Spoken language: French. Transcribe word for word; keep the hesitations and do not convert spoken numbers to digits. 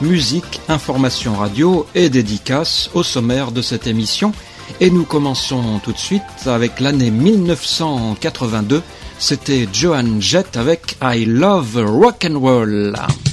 musique, information radio et dédicaces au sommaire de cette émission. Et nous commençons tout de suite avec l'année mille neuf cent quatre-vingt-deux. C'était Joan Jett avec I Love Rock'n'Roll.